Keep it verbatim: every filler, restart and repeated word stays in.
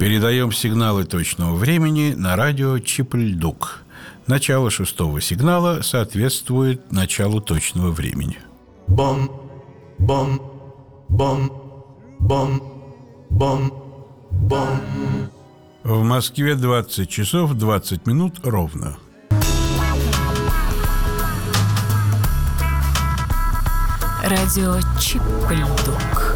Передаем сигналы точного времени на радио Чип-Ль-Дук. Начало шестого сигнала соответствует началу точного времени. Бом, бом, бом, бом, бом, бом. В Москве двадцать часов двадцать минут ровно. Радио Чип-Ль-Дук.